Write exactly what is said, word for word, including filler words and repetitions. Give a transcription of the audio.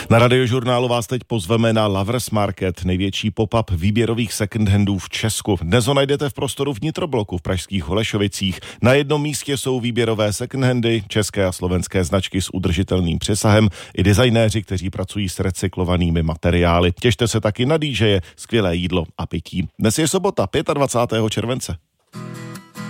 Na Radiožurnálu vás teď pozveme na Lovers Market, největší pop-up výběrových second-handů v Česku. Dnes ho najdete v prostoru Vnitrobloku v pražských Holešovicích. Na jednom místě jsou výběrové second-handy, české a slovenské značky s udržitelným přesahem i designéři, kteří pracují s recyklovanými materiály. Těšte se taky na dý džeje, skvělé jídlo a pití. Dnes je sobota, dvacátého pátého července.